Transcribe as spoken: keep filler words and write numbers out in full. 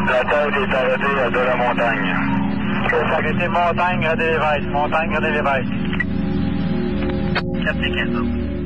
La tête est arrêtée de la montagne. C'est arrêté montagne, René Lévesque. Montagne, René Lévesque. Captain quinze.